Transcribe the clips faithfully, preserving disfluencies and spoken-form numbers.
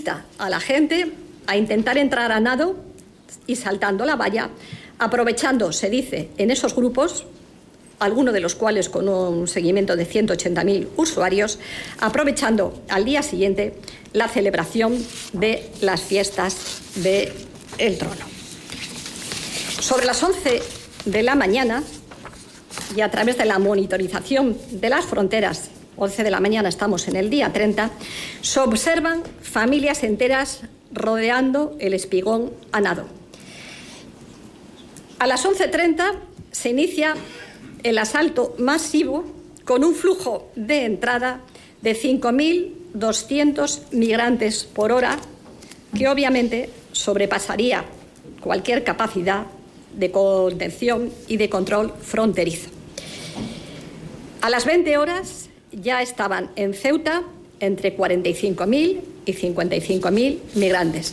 insta a la gente a intentar entrar a nado y saltando la valla, aprovechando, se dice, en esos grupos, algunos de los cuales con un seguimiento de ciento ochenta mil usuarios, aprovechando al día siguiente la celebración de las fiestas del Trono. Sobre las once de la mañana, y a través de la monitorización de las fronteras, once de la mañana estamos en el día treinta, se observan familias enteras rodeando el espigón a nado. A las once treinta se inicia el asalto masivo con un flujo de entrada de cinco mil doscientos migrantes por hora, que obviamente sobrepasaría cualquier capacidad de contención y de control fronterizo. A las veinte horas ya estaban en Ceuta entre cuarenta y cinco mil y cincuenta y cinco mil migrantes.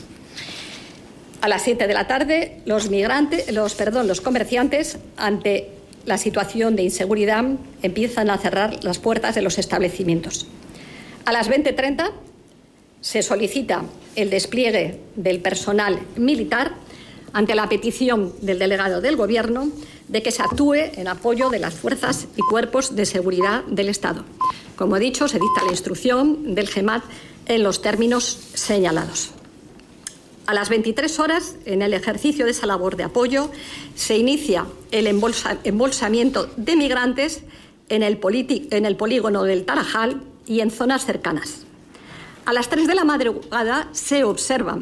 A las siete de la tarde, los migrantes, los, perdón, los comerciantes, ante la situación de inseguridad, empiezan a cerrar las puertas de los establecimientos. A las veinte treinta se solicita el despliegue del personal militar ante la petición del delegado del Gobierno de que se actúe en apoyo de las fuerzas y cuerpos de seguridad del Estado. Como he dicho, se dicta la instrucción del GEMAT en los términos señalados. A las veintitrés horas, en el ejercicio de esa labor de apoyo, se inicia el embolsa, embolsamiento de migrantes en el, en el polígono del Tarajal y en zonas cercanas. A las tres de la madrugada se observa,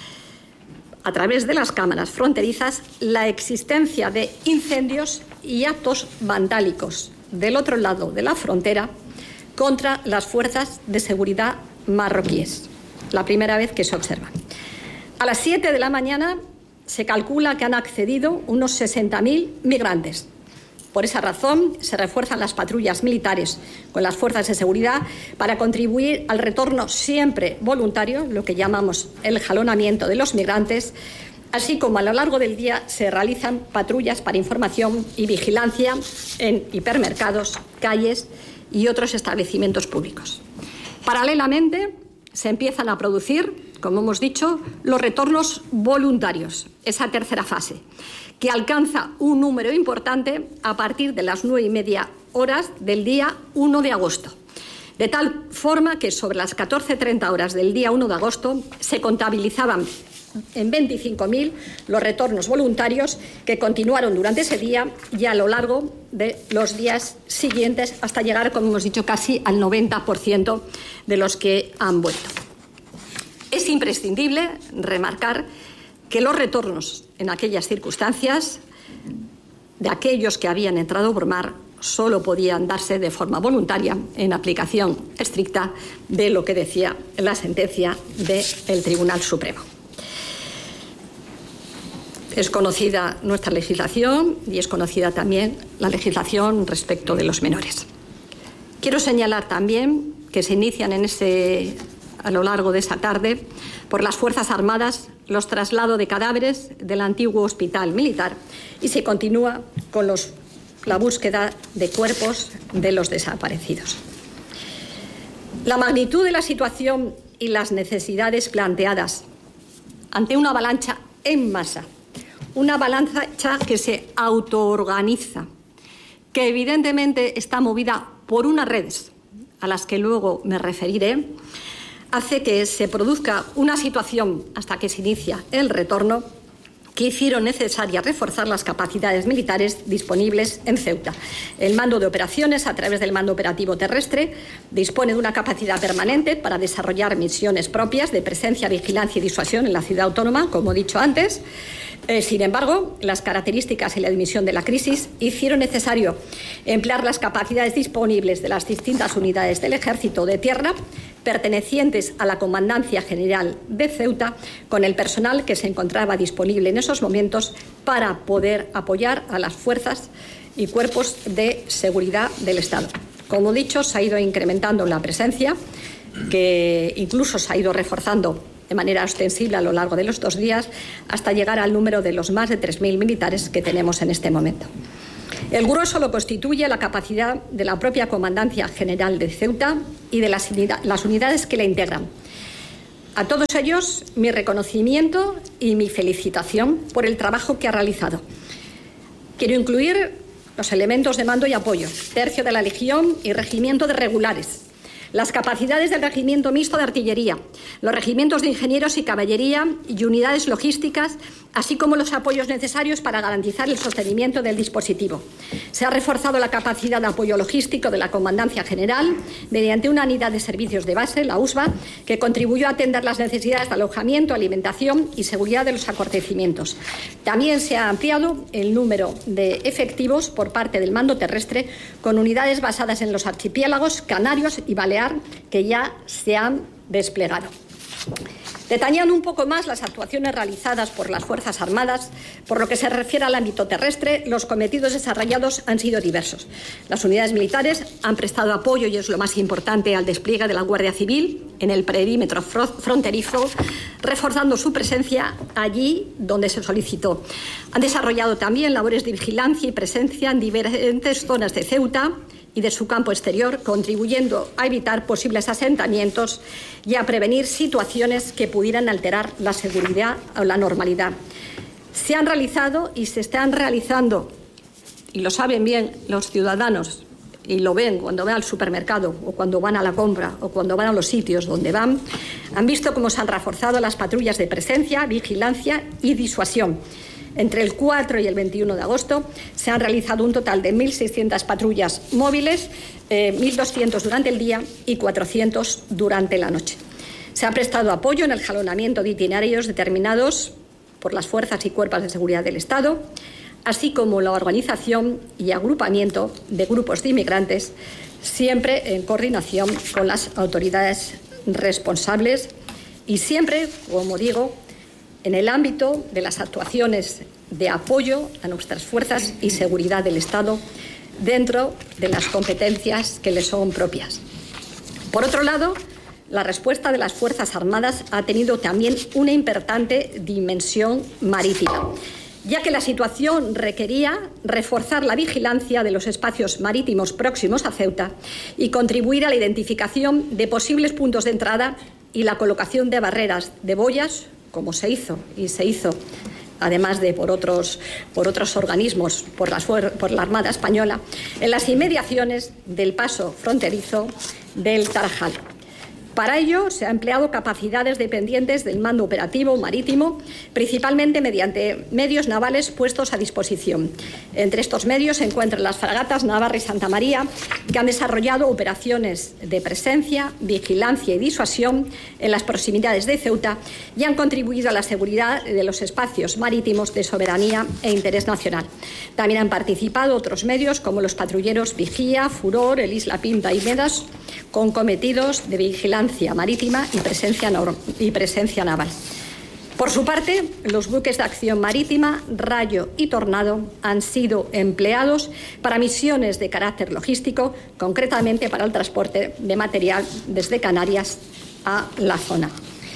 a través de las cámaras fronterizas, la existencia de incendios y actos vandálicos del otro lado de la frontera contra las fuerzas de seguridad marroquíes. La primera vez que se observa. A las siete de la mañana se calcula que han accedido unos sesenta mil migrantes. Por esa razón, se refuerzan las patrullas militares con las fuerzas de seguridad para contribuir al retorno siempre voluntario, lo que llamamos el jalonamiento de los migrantes, así como a lo largo del día se realizan patrullas para información y vigilancia en hipermercados, calles y otros establecimientos públicos. Paralelamente, se empiezan a producir, como hemos dicho, los retornos voluntarios, esa tercera fase, que alcanza un número importante a partir de las nueve y media horas del día uno de agosto. De tal forma que sobre las catorce treinta horas del día uno de agosto se contabilizaban en veinticinco mil los retornos voluntarios que continuaron durante ese día y a lo largo de los días siguientes hasta llegar, como hemos dicho, casi al noventa por ciento de los que han vuelto. Es imprescindible remarcar que los retornos en aquellas circunstancias de aquellos que habían entrado por mar solo podían darse de forma voluntaria en aplicación estricta de lo que decía la sentencia del Tribunal Supremo. Es conocida nuestra legislación y es conocida también la legislación respecto de los menores. Quiero señalar también que se inician en ese, a lo largo de esa tarde por las Fuerzas Armadas los traslados de cadáveres del antiguo hospital militar y se continúa con los, la búsqueda de cuerpos de los desaparecidos. La magnitud de la situación y las necesidades planteadas ante una avalancha en masa, una avalancha que se autoorganiza, que evidentemente está movida por unas redes a las que luego me referiré, hace que se produzca una situación hasta que se inicia el retorno que hicieron necesaria reforzar las capacidades militares disponibles en Ceuta. El mando de operaciones, a través del mando operativo terrestre, dispone de una capacidad permanente para desarrollar misiones propias de presencia, vigilancia y disuasión en la ciudad autónoma, como he dicho antes. Eh, sin embargo, las características y la dimensión de la crisis hicieron necesario emplear las capacidades disponibles de las distintas unidades del Ejército de Tierra pertenecientes a la Comandancia General de Ceuta, con el personal que se encontraba disponible en esos momentos para poder apoyar a las fuerzas y cuerpos de seguridad del Estado. Como he dicho, se ha ido incrementando la presencia, que incluso se ha ido reforzando de manera ostensible a lo largo de los dos días, hasta llegar al número de los más de tres mil militares que tenemos en este momento. El grueso lo constituye la capacidad de la propia Comandancia General de Ceuta y de las, las unidades que la integran. A todos ellos, mi reconocimiento y mi felicitación por el trabajo que ha realizado. Quiero incluir los elementos de mando y apoyo, tercio de la Legión y regimiento de regulares, las capacidades del regimiento mixto de artillería, los regimientos de ingenieros y caballería y unidades logísticas, así como los apoyos necesarios para garantizar el sostenimiento del dispositivo. Se ha reforzado la capacidad de apoyo logístico de la Comandancia General mediante una unidad de servicios de base, la U S B A, que contribuyó a atender las necesidades de alojamiento, alimentación y seguridad de los acontecimientos. También se ha ampliado el número de efectivos por parte del mando terrestre con unidades basadas en los archipiélagos canarios y baleares que ya se han desplegado. Detallando un poco más las actuaciones realizadas por las Fuerzas Armadas, por lo que se refiere al ámbito terrestre, los cometidos desarrollados han sido diversos. Las unidades militares han prestado apoyo, y es lo más importante, al despliegue de la Guardia Civil en el perímetro fronterizo, reforzando su presencia allí donde se solicitó. Han desarrollado también labores de vigilancia y presencia en diferentes zonas de Ceuta y de su campo exterior, contribuyendo a evitar posibles asentamientos y a prevenir situaciones que pudieran alterar la seguridad o la normalidad. Se han realizado y se están realizando, y lo saben bien los ciudadanos, y lo ven cuando van al supermercado o cuando van a la compra o cuando van a los sitios donde van, han visto cómo se han reforzado las patrullas de presencia, vigilancia y disuasión. Entre el cuatro y el veintiuno de agosto se han realizado un total de mil seiscientas patrullas móviles, eh, mil doscientas durante el día y cuatrocientas durante la noche. Se ha prestado apoyo en el jalonamiento de itinerarios determinados por las fuerzas y cuerpos de seguridad del Estado, así como la organización y agrupamiento de grupos de inmigrantes, siempre en coordinación con las autoridades responsables y siempre, como digo, en el ámbito de las actuaciones de apoyo a nuestras fuerzas y seguridad del Estado dentro de las competencias que les son propias. Por otro lado, la respuesta de las Fuerzas Armadas ha tenido también una importante dimensión marítima, ya que la situación requería reforzar la vigilancia de los espacios marítimos próximos a Ceuta y contribuir a la identificación de posibles puntos de entrada y la colocación de barreras de boyas, como se hizo y se hizo además de por otros, por otros organismos, por, las, por la Armada Española, en las inmediaciones del paso fronterizo del Tarajal. Para ello se han empleado capacidades dependientes del mando operativo marítimo, principalmente mediante medios navales puestos a disposición. Entre estos medios se encuentran las fragatas Navarra y Santa María, que han desarrollado operaciones de presencia, vigilancia y disuasión en las proximidades de Ceuta y han contribuido a la seguridad de los espacios marítimos de soberanía e interés nacional. También han participado otros medios como los patrulleros Vigía, Furor, el Isla Pinta y Medas, con cometidos de vigilancia marítima y presencia, y presencia naval. Por su parte, los buques de acción marítima Rayo y Tornado han sido empleados para misiones de carácter logístico, concretamente para el transporte de material desde Canarias a la zona.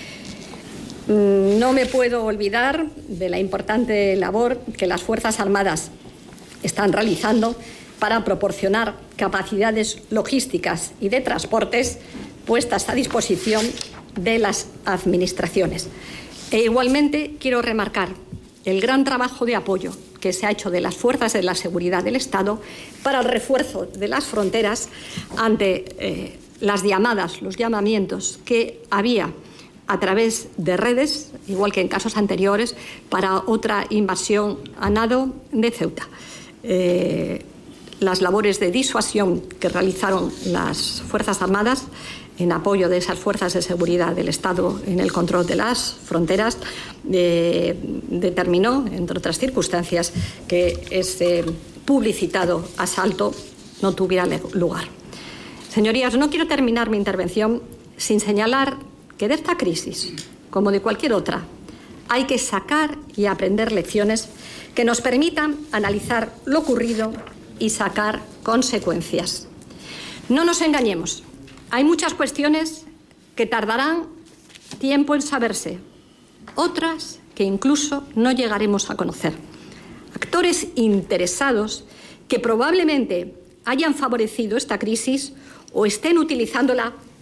No me puedo olvidar de la importante labor que las Fuerzas Armadas están realizando para proporcionar capacidades logísticas y de transportes puestas a disposición de las administraciones. E igualmente quiero remarcar el gran trabajo de apoyo que se ha hecho de las fuerzas de la seguridad del Estado para el refuerzo de las fronteras ante eh, las llamadas, los llamamientos que había a través de redes, igual que en casos anteriores, para otra invasión a nado de Ceuta. Eh, las labores de disuasión que realizaron las Fuerzas Armadas en apoyo de esas fuerzas de seguridad del Estado en el control de las fronteras, eh, determinó, entre otras circunstancias, que ese publicitado asalto no tuviera lugar. Señorías, no quiero terminar mi intervención sin señalar que de esta crisis, como de cualquier otra, hay que sacar y aprender lecciones que nos permitan analizar lo ocurrido y sacar consecuencias. No nos engañemos. Hay muchas cuestiones que tardarán tiempo en saberse, otras que incluso no llegaremos a conocer. Actores interesados que probablemente hayan favorecido esta crisis o estén utilizándola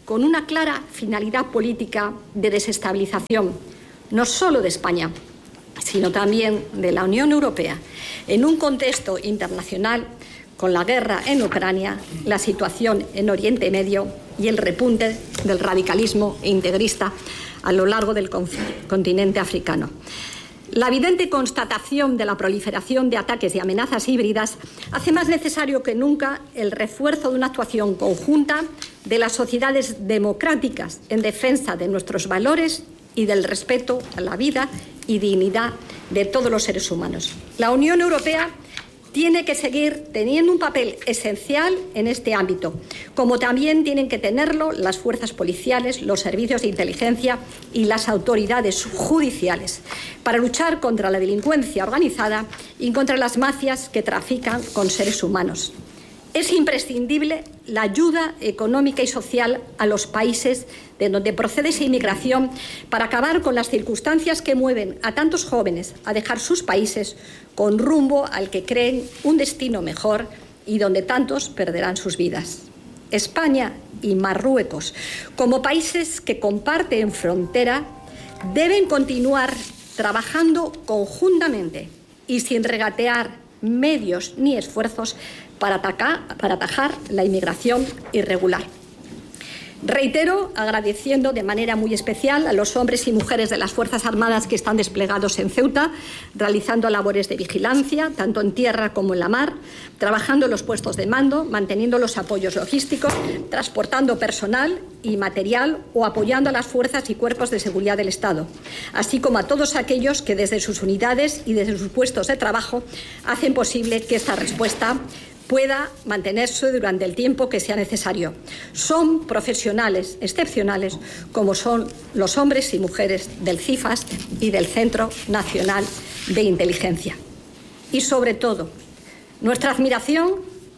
con una clara finalidad política de desestabilización, no solo de España, sino también de la Unión Europea, en un contexto internacional con la guerra en Ucrania, la situación en Oriente Medio y el repunte del radicalismo integrista a lo largo del continente africano. La evidente constatación de la proliferación de ataques y amenazas híbridas hace más necesario que nunca el refuerzo de una actuación conjunta de las sociedades democráticas en defensa de nuestros valores y del respeto a la vida y dignidad de todos los seres humanos. La Unión Europea tiene que seguir teniendo un papel esencial en este ámbito, como también tienen que tenerlo las fuerzas policiales, los servicios de inteligencia y las autoridades judiciales, para luchar contra la delincuencia organizada y contra las mafias que trafican con seres humanos. Es imprescindible la ayuda económica y social a los países de donde procede esa inmigración para acabar con las circunstancias que mueven a tantos jóvenes a dejar sus países con rumbo al que creen un destino mejor y donde tantos perderán sus vidas. España y Marruecos, como países que comparten frontera, deben continuar trabajando conjuntamente y sin regatear medios ni esfuerzos para, atacar, para atajar la inmigración irregular. Reitero, agradeciendo de manera muy especial a los hombres y mujeres de las Fuerzas Armadas que están desplegados en Ceuta, realizando labores de vigilancia, tanto en tierra como en la mar, trabajando en los puestos de mando, manteniendo los apoyos logísticos, transportando personal y material o apoyando a las fuerzas y cuerpos de seguridad del Estado, así como a todos aquellos que desde sus unidades y desde sus puestos de trabajo hacen posible que esta respuesta pueda mantenerse durante el tiempo que sea necesario. Son profesionales excepcionales, como son los hombres y mujeres del CIFAS y del Centro Nacional de Inteligencia. Y, sobre todo, nuestra admiración,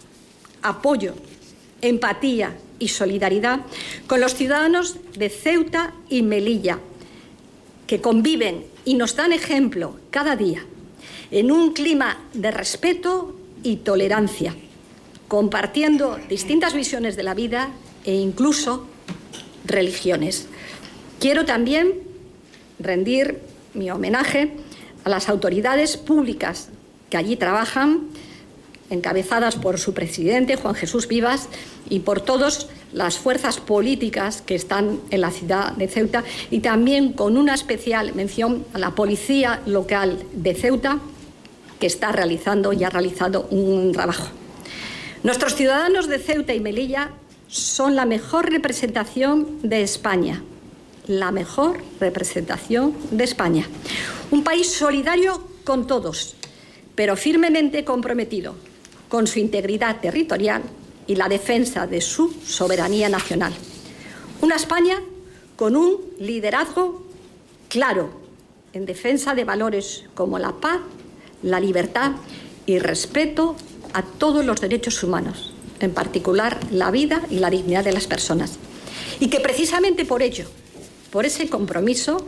apoyo, empatía y solidaridad con los ciudadanos de Ceuta y Melilla, que conviven y nos dan ejemplo cada día en un clima de respeto y tolerancia, compartiendo distintas visiones de la vida e incluso religiones. Quiero también rendir mi homenaje a las autoridades públicas que allí trabajan, encabezadas por su presidente, Juan Jesús Vivas, y por todas las fuerzas políticas que están en la ciudad de Ceuta, y también con una especial mención a la policía local de Ceuta, que está realizando y ha realizado un trabajo. Nuestros ciudadanos de Ceuta y Melilla son la mejor representación de España, la mejor representación de España. Un país solidario con todos, pero firmemente comprometido con su integridad territorial y la defensa de su soberanía nacional. Una España con un liderazgo claro en defensa de valores como la paz, la libertad y respeto a todos los derechos humanos, en particular la vida y la dignidad de las personas. Y que precisamente por ello, por ese compromiso,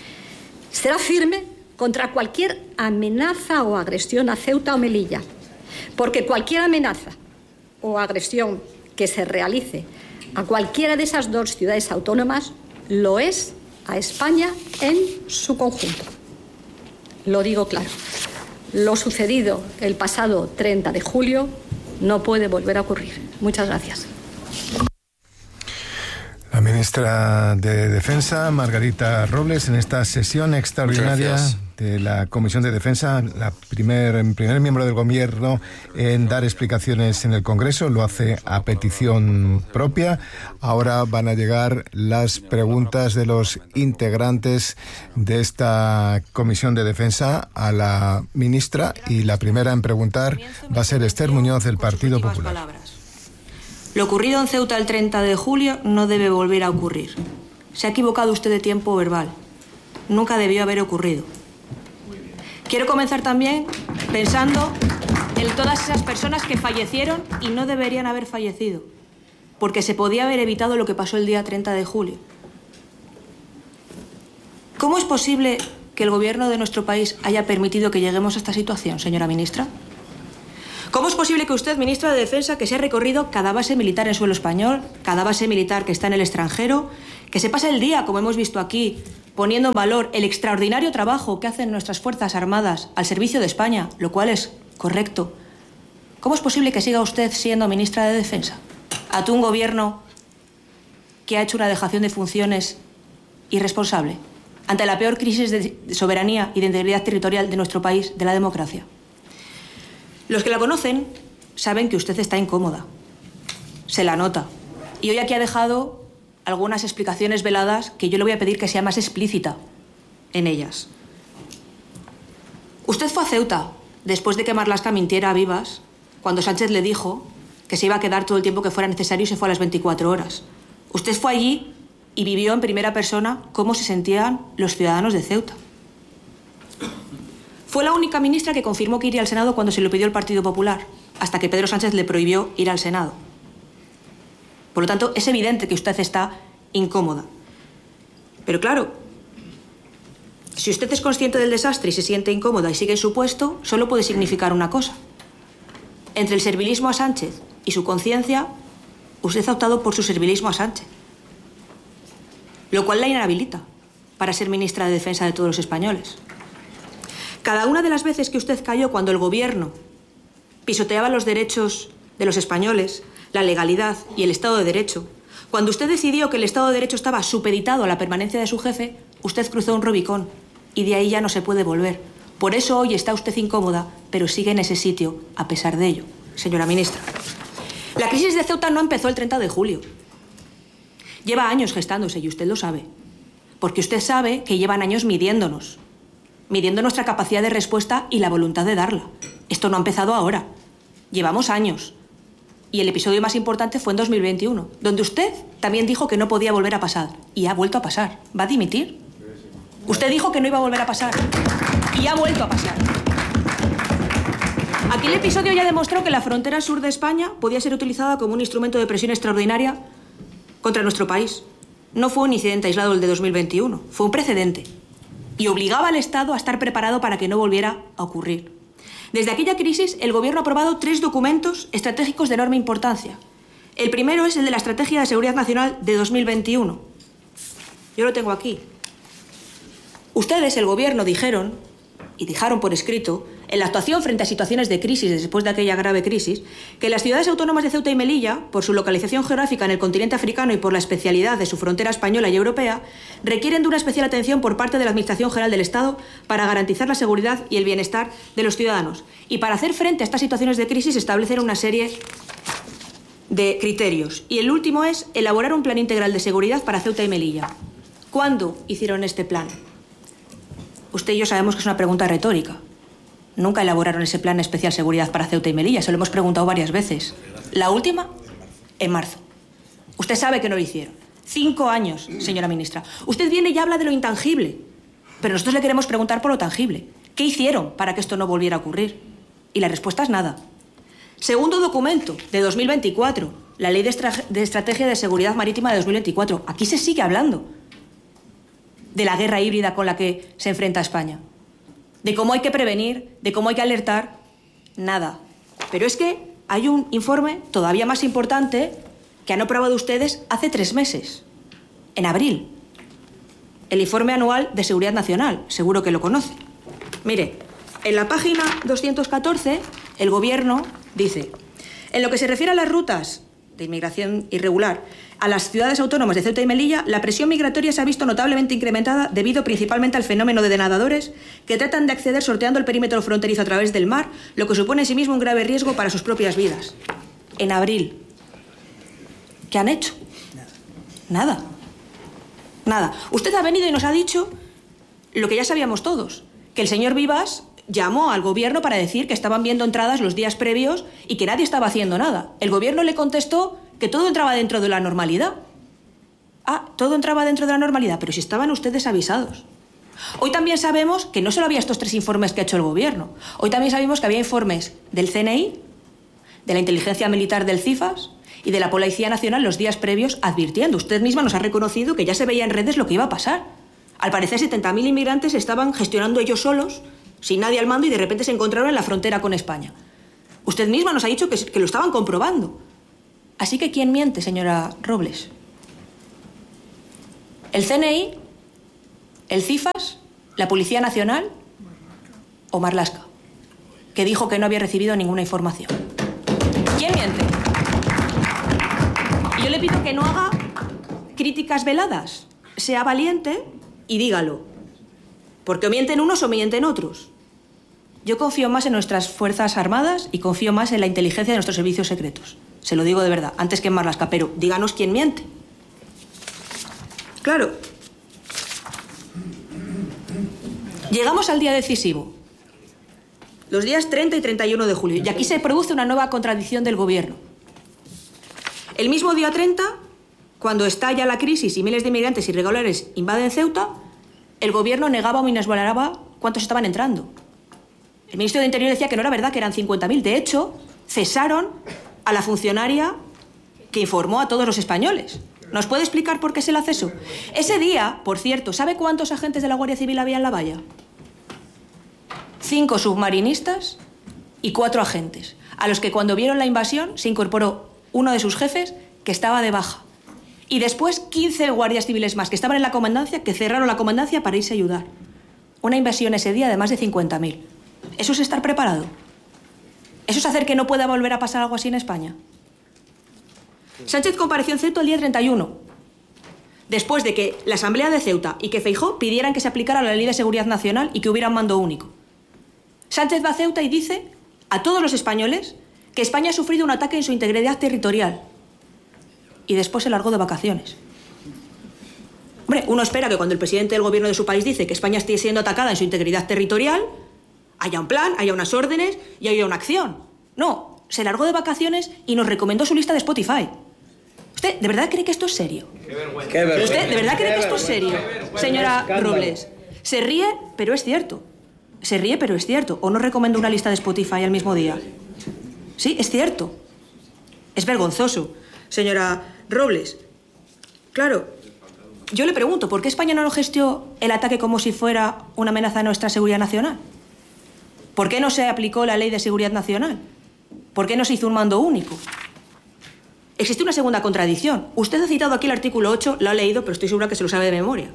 será firme contra cualquier amenaza o agresión a Ceuta o Melilla, porque cualquier amenaza o agresión que se realice a cualquiera de esas dos ciudades autónomas lo es a España en su conjunto. Lo digo claro. Lo sucedido el pasado treinta de julio no puede volver a ocurrir. Muchas gracias. La ministra de Defensa, Margarita Robles, en esta sesión extraordinaria de la Comisión de Defensa, la primer, primer miembro del Gobierno en dar explicaciones en el Congreso, lo hace a petición propia. Ahora van a llegar las preguntas de los integrantes de esta Comisión de Defensa a la ministra, y la primera en preguntar va a ser Esther Muñoz, del Partido Popular. Lo ocurrido en Ceuta el treinta de julio no debe volver a ocurrir. Se ha equivocado usted de tiempo verbal. Nunca debió haber ocurrido. Quiero comenzar también pensando en todas esas personas que fallecieron y no deberían haber fallecido, porque se podía haber evitado lo que pasó el día treinta de julio. ¿Cómo es posible que el gobierno de nuestro país haya permitido que lleguemos a esta situación, señora ministra? ¿Cómo es posible que usted, ministra de Defensa, que se ha recorrido cada base militar en suelo español, cada base militar que está en el extranjero, que se pasa el día, como hemos visto aquí, poniendo en valor el extraordinario trabajo que hacen nuestras Fuerzas Armadas al servicio de España, lo cual es correcto? ¿Cómo es posible que siga usted siendo ministra de Defensa ante un gobierno que ha hecho una dejación de funciones irresponsable, ante la peor crisis de soberanía y de integridad territorial de nuestro país, de la democracia? Los que la conocen saben que usted está incómoda. Se la nota. Y hoy aquí ha dejado algunas explicaciones veladas que yo le voy a pedir que sea más explícita en ellas. Usted fue a Ceuta después de que Marlaska mintiera a vivas cuando Sánchez le dijo que se iba a quedar todo el tiempo que fuera necesario y se fue a las veinticuatro horas. Usted fue allí y vivió en primera persona cómo se sentían los ciudadanos de Ceuta. Fue la única ministra que confirmó que iría al Senado cuando se lo pidió el Partido Popular, hasta que Pedro Sánchez le prohibió ir al Senado. Por lo tanto, es evidente que usted está incómoda. Pero claro, si usted es consciente del desastre y se siente incómoda y sigue en su puesto, solo puede significar una cosa. Entre el servilismo a Sánchez y su conciencia, usted ha optado por su servilismo a Sánchez, lo cual la inhabilita para ser ministra de Defensa de todos los españoles. Cada una de las veces que usted cayó cuando el gobierno pisoteaba los derechos de los españoles, la legalidad y el Estado de Derecho, cuando usted decidió que el Estado de Derecho estaba supeditado a la permanencia de su jefe, usted cruzó un Rubicón y de ahí ya no se puede volver. Por eso hoy está usted incómoda, pero sigue en ese sitio a pesar de ello, señora ministra. La crisis de Ceuta no empezó el treinta de julio. Lleva años gestándose y usted lo sabe. Porque usted sabe que llevan años midiéndonos. Midiendo nuestra capacidad de respuesta y la voluntad de darla. Esto no ha empezado ahora. Llevamos años. Y el episodio más importante fue en dos mil veintiuno, donde usted también dijo que no podía volver a pasar. Y ha vuelto a pasar. ¿Va a dimitir? Usted dijo que no iba a volver a pasar. Y ha vuelto a pasar. Aquel episodio ya demostró que la frontera sur de España podía ser utilizada como un instrumento de presión extraordinaria contra nuestro país. No fue un incidente aislado el de dos mil veintiuno. Fue un precedente. Y obligaba al Estado a estar preparado para que no volviera a ocurrir. Desde aquella crisis, el Gobierno ha aprobado tres documentos estratégicos de enorme importancia. El primero es el de la Estrategia de Seguridad Nacional de dos mil veintiuno. Yo lo tengo aquí. Ustedes, el Gobierno, dijeron, y dejaron por escrito, en la actuación frente a situaciones de crisis después de aquella grave crisis, que las ciudades autónomas de Ceuta y Melilla, por su localización geográfica en el continente africano y por la especialidad de su frontera española y europea, requieren de una especial atención por parte de la Administración General del Estado para garantizar la seguridad y el bienestar de los ciudadanos. Y para hacer frente a estas situaciones de crisis, establecer una serie de criterios. Y el último es elaborar un plan integral de seguridad para Ceuta y Melilla. ¿Cuándo hicieron este plan? Usted y yo sabemos que es una pregunta retórica. Nunca elaboraron ese plan especial seguridad para Ceuta y Melilla. Se lo hemos preguntado varias veces. La última, en marzo. Usted sabe que no lo hicieron. Cinco años, señora ministra. Usted viene y habla de lo intangible. Pero nosotros le queremos preguntar por lo tangible. ¿Qué hicieron para que esto no volviera a ocurrir? Y la respuesta es nada. Segundo documento, de dos mil veinticuatro. La Ley de, Estra- de Estrategia de Seguridad Marítima de dos mil veinticuatro. Aquí se sigue hablando de la guerra híbrida con la que se enfrenta España. De cómo hay que prevenir, de cómo hay que alertar, nada. Pero es que hay un informe todavía más importante que han aprobado ustedes hace tres meses, en abril. El informe anual de Seguridad Nacional, seguro que lo conoce. Mire, en la página doscientos catorce, el Gobierno dice: en lo que se refiere a las rutas de inmigración irregular a las ciudades autónomas de Ceuta y Melilla, la presión migratoria se ha visto notablemente incrementada debido principalmente al fenómeno de denadadores que tratan de acceder sorteando el perímetro fronterizo a través del mar, lo que supone en sí mismo un grave riesgo para sus propias vidas. En abril. ¿Qué han hecho? Nada. Nada. Usted ha venido y nos ha dicho lo que ya sabíamos todos, que el señor Vivas llamó al Gobierno para decir que estaban viendo entradas los días previos y que nadie estaba haciendo nada. El Gobierno le contestó que todo entraba dentro de la normalidad. Ah, todo entraba dentro de la normalidad, pero si estaban ustedes avisados. Hoy también sabemos que no solo había estos tres informes que ha hecho el Gobierno. Hoy también sabemos que había informes del C N I, de la Inteligencia Militar del CIFAS y de la Policía Nacional los días previos advirtiendo. Usted misma nos ha reconocido que ya se veía en redes lo que iba a pasar. Al parecer, setenta mil inmigrantes estaban gestionando ellos solos, sin nadie al mando, y de repente se encontraron en la frontera con España. Usted misma nos ha dicho que, que lo estaban comprobando. Así que, ¿quién miente, señora Robles? ¿El C N I? ¿El CIFAS? ¿La Policía Nacional? ¿O Marlaska, que dijo que no había recibido ninguna información? ¿Quién miente? Y yo le pido que no haga críticas veladas. Sea valiente y dígalo. Porque o mienten unos o mienten otros. Yo confío más en nuestras Fuerzas Armadas y confío más en la inteligencia de nuestros servicios secretos. Se lo digo de verdad, antes que en Marlaska. Pero díganos quién miente. Claro. Llegamos al día decisivo. Los días treinta y treinta y uno de julio. Y aquí se produce una nueva contradicción del gobierno. El mismo día treinta, cuando estalla la crisis y miles de inmigrantes irregulares invaden Ceuta, el gobierno negaba o minusvaloraba cuántos estaban entrando. El ministro de Interior decía que no era verdad, que eran cincuenta mil. De hecho, cesaron a la funcionaria que informó a todos los españoles. ¿Nos puede explicar por qué se la cesó? Ese día, por cierto, ¿sabe cuántos agentes de la Guardia Civil había en la valla? Cinco submarinistas y cuatro agentes, a los que cuando vieron la invasión se incorporó uno de sus jefes que estaba de baja. Y después quince guardias civiles más que estaban en la comandancia, que cerraron la comandancia para irse a ayudar. Una invasión ese día de más de cincuenta mil. ¿Eso es estar preparado? ¿Eso es hacer que no pueda volver a pasar algo así en España? Sánchez compareció en Ceuta el día treinta y uno, después de que la Asamblea de Ceuta y que Feijóo pidieran que se aplicara la Ley de Seguridad Nacional y que hubiera un mando único. Sánchez va a Ceuta y dice a todos los españoles que España ha sufrido un ataque en su integridad territorial. Y después se largó de vacaciones. Hombre, uno espera que cuando el presidente del gobierno de su país dice que España esté siendo atacada en su integridad territorial, haya un plan, haya unas órdenes y haya una acción. No, se largó de vacaciones y nos recomendó su lista de Spotify. ¿Usted de verdad cree que esto es serio? Qué vergüenza. Qué vergüenza. ¿Usted de verdad cree que esto es serio? Señora Robles, se ríe, pero es cierto. Se ríe, pero es cierto. ¿O no recomendó una lista de Spotify al mismo día? Sí, es cierto. Es vergonzoso. Señora Robles, claro, yo le pregunto, ¿por qué España no gestionó el ataque como si fuera una amenaza a nuestra seguridad nacional? ¿Por qué no se aplicó la Ley de Seguridad Nacional? ¿Por qué no se hizo un mando único? Existe una segunda contradicción. Usted ha citado aquí el artículo ocho, lo ha leído, pero estoy segura que se lo sabe de memoria.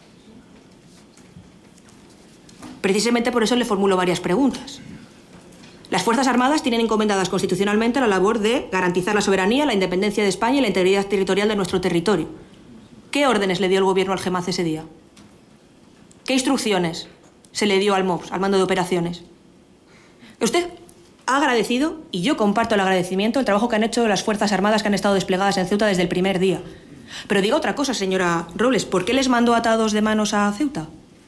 Precisamente por eso le formulo varias preguntas. Las Fuerzas Armadas tienen encomendadas constitucionalmente la labor de garantizar la soberanía, la independencia de España y la integridad territorial de nuestro territorio. ¿Qué órdenes le dio el gobierno al GEMAZ ese día? ¿Qué instrucciones se le dio al MOPS, al mando de operaciones? Usted ha agradecido, y yo comparto el agradecimiento, el trabajo que han hecho las Fuerzas Armadas que han estado desplegadas en Ceuta desde el primer día. Pero diga otra cosa, señora Robles, ¿por qué les mandó atados de manos a Ceuta?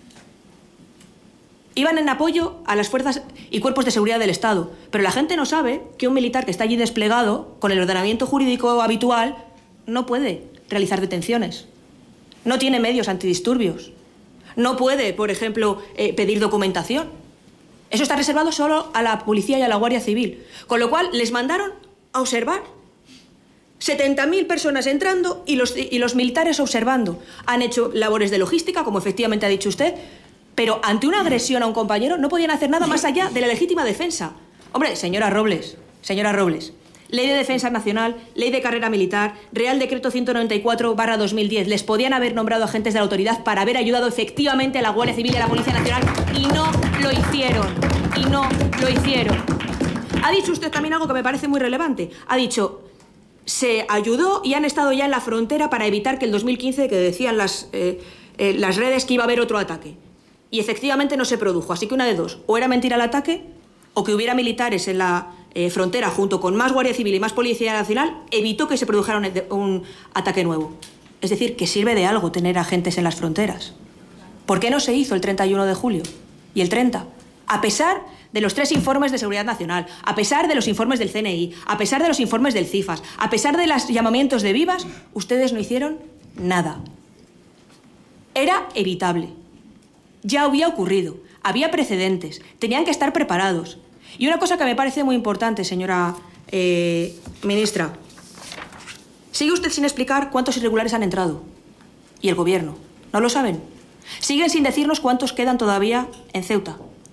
Iban en apoyo a las fuerzas y cuerpos de seguridad del Estado, pero la gente no sabe que un militar que está allí desplegado, con el ordenamiento jurídico habitual, no puede realizar detenciones. No tiene medios antidisturbios. No puede, por ejemplo, eh, pedir documentación. Eso está reservado solo a la policía y a la Guardia Civil. Con lo cual, les mandaron a observar. setenta mil personas entrando y los, y los militares observando. Han hecho labores de logística, como efectivamente ha dicho usted, pero ante una agresión a un compañero no podían hacer nada más allá de la legítima defensa. Hombre, señora Robles, señora Robles, Ley de Defensa Nacional, Ley de Carrera Militar, Real Decreto ciento noventa y cuatro barra dos mil diez. Les podían haber nombrado agentes de la autoridad para haber ayudado efectivamente a la Guardia Civil y a la Policía Nacional y no lo hicieron. Y no lo hicieron. Ha dicho usted también algo que me parece muy relevante. Ha dicho, se ayudó y han estado ya en la frontera para evitar que el dos mil quince, que decían las, eh, eh, las redes que iba a haber otro ataque. Y efectivamente no se produjo. Así que una de dos. O era mentira el ataque, o que hubiera militares en la eh, frontera junto con más Guardia Civil y más Policía Nacional evitó que se produjera un, un ataque nuevo. Es decir, que sirve de algo tener agentes en las fronteras. ¿Por qué no se hizo el treinta y uno de julio? Y el treinta. A pesar de los tres informes de Seguridad Nacional, a pesar de los informes del C N I, a pesar de los informes del CIFAS, a pesar de los llamamientos de vivas, ustedes no hicieron nada. Era evitable. Ya había ocurrido, había precedentes, tenían que estar preparados. Y una cosa que me parece muy importante, señora eh, ministra, sigue usted sin explicar cuántos irregulares han entrado. Y el gobierno, ¿no lo saben? Siguen sin decirnos cuántos quedan todavía en Ceuta.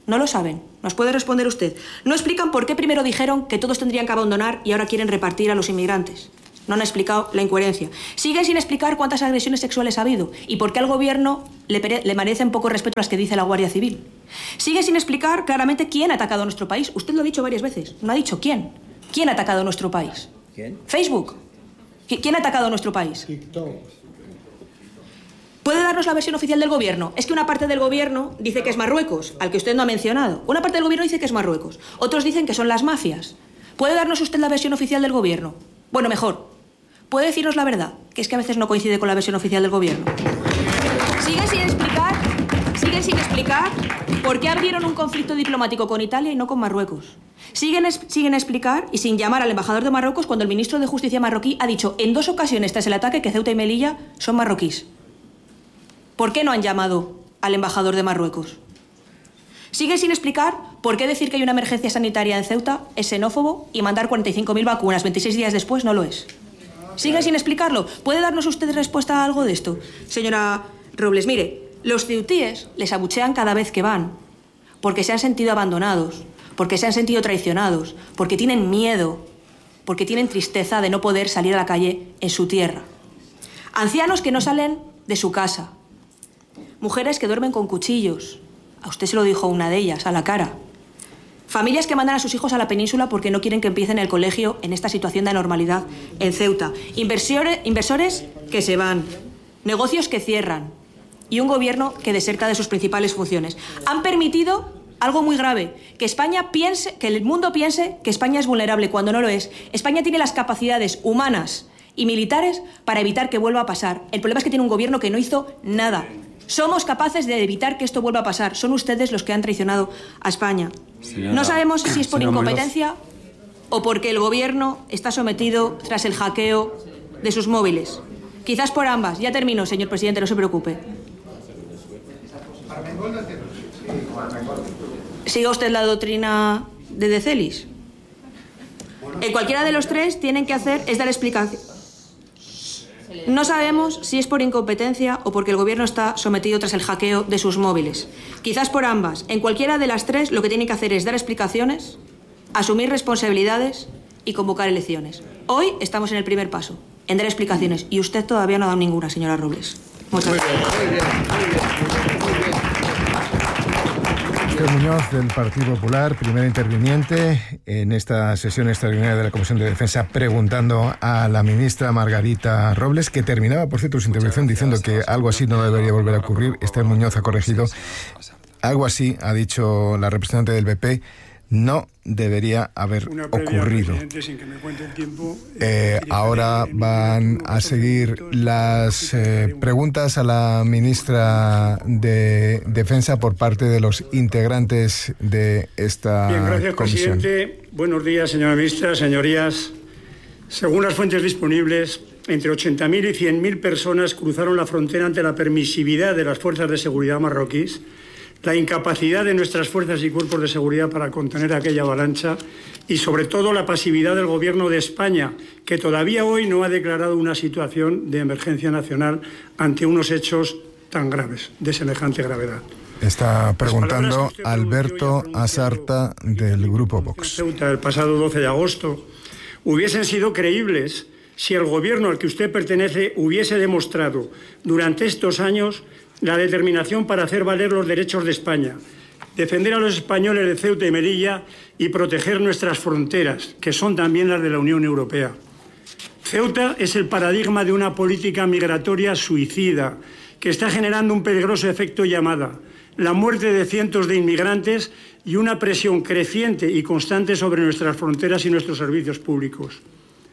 No lo saben. ¿Nos puede responder usted? No explican por qué primero dijeron que todos tendrían que abandonar y ahora quieren repartir a los inmigrantes. No han explicado la incoherencia. Siguen sin explicar cuántas agresiones sexuales ha habido y por qué al gobierno le, le merecen poco respeto las que dice la Guardia Civil. Sigue sin explicar claramente quién ha atacado a nuestro país. Usted lo ha dicho varias veces. No ha dicho quién. ¿Quién ha atacado a nuestro país? ¿Quién? Facebook. ¿Quién ha atacado a nuestro país? TikTok. ¿Puede darnos la versión oficial del gobierno? Es que una parte del gobierno dice que es Marruecos, al que usted no ha mencionado. Una parte del gobierno dice que es Marruecos. Otros dicen que son las mafias. ¿Puede darnos usted la versión oficial del gobierno? Bueno, mejor. ¿Puede decirnos la verdad? Que es que a veces no coincide con la versión oficial del gobierno. Siguen sin explicar, siguen sin explicar por qué abrieron un conflicto diplomático con Italia y no con Marruecos. Siguen, siguen explicar y sin llamar al embajador de Marruecos cuando el ministro de Justicia marroquí ha dicho en dos ocasiones tras el ataque que Ceuta y Melilla son marroquíes. ¿Por qué no han llamado al embajador de Marruecos? Sigue sin explicar por qué decir que hay una emergencia sanitaria en Ceuta es xenófobo y mandar cuarenta y cinco mil vacunas veintiséis días después no lo es. Sigue sin explicarlo. ¿Puede darnos usted respuesta a algo de esto? Señora Robles, mire, los ceutíes les abuchean cada vez que van porque se han sentido abandonados, porque se han sentido traicionados, porque tienen miedo, porque tienen tristeza de no poder salir a la calle en su tierra. Ancianos que no salen de su casa. Mujeres que duermen con cuchillos. A usted se lo dijo una de ellas, a la cara. Familias que mandan a sus hijos a la península porque no quieren que empiecen el colegio en esta situación de anormalidad en Ceuta. Inversores, inversores que se van. Negocios que cierran. Y un gobierno que deserta de sus principales funciones. Han permitido algo muy grave. Que España piense, que el mundo piense que España es vulnerable cuando no lo es. España tiene las capacidades humanas y militares para evitar que vuelva a pasar. El problema es que tiene un gobierno que no hizo nada. Somos capaces de evitar que esto vuelva a pasar. Son ustedes los que han traicionado a España. Señora, no sabemos si es por incompetencia o porque el gobierno está sometido tras el hackeo de sus móviles. Quizás por ambas. Ya termino, señor presidente, no se preocupe. ¿Siga usted la doctrina de De Celis? En cualquiera de los tres tienen que hacer es dar explicación. No sabemos si es por incompetencia o porque el gobierno está sometido tras el hackeo de sus móviles. Quizás por ambas. En cualquiera de las tres lo que tienen que hacer es dar explicaciones, asumir responsabilidades y convocar elecciones. Hoy estamos en el primer paso, en dar explicaciones. Y usted todavía no ha dado ninguna, señora Robles. Muchas gracias. Muy bien, muy bien, muy bien. Oscar Muñoz, del Partido Popular, primer interviniente en esta sesión extraordinaria de la Comisión de Defensa, preguntando a la ministra Margarita Robles, que terminaba, por cierto, su intervención diciendo que algo así no debería volver a ocurrir. Esther Muñoz ha corregido. Algo así, ha dicho la representante del B P, no debería haber ocurrido. Sin que me cuente el tiempo, eh, ahora van a seguir las eh, preguntas a la ministra de Defensa por parte de los integrantes de esta Bien, gracias, comisión. presidente. Buenos días, señora ministra, señorías. Según las fuentes disponibles, entre ochenta mil y cien mil personas cruzaron la frontera ante la permisividad de las fuerzas de seguridad marroquíes, la incapacidad de nuestras fuerzas y cuerpos de seguridad para contener aquella avalancha y, sobre todo, la pasividad del Gobierno de España, que todavía hoy no ha declarado una situación de emergencia nacional ante unos hechos tan graves, de semejante gravedad. Está preguntando Alberto Asarta, del Grupo Vox. Ceuta el pasado doce de agosto hubiesen sido creíbles si el Gobierno al que usted pertenece hubiese demostrado durante estos años la determinación para hacer valer los derechos de España, defender a los españoles de Ceuta y Melilla y proteger nuestras fronteras, que son también las de la Unión Europea. Ceuta es el paradigma de una política migratoria suicida que está generando un peligroso efecto llamada, la muerte de cientos de inmigrantes y una presión creciente y constante sobre nuestras fronteras y nuestros servicios públicos.